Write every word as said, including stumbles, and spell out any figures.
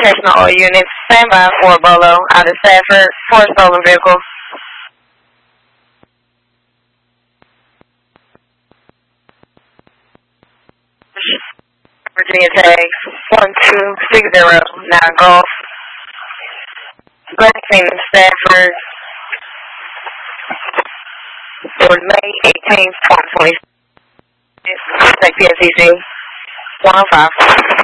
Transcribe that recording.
Attention all units, stand by for a bolo out of Stafford for a stolen vehicle. Virginia tags one two six zero nine Golf. Blessing Stafford for May eighteenth, twenty twenty. Take P S C C one oh five.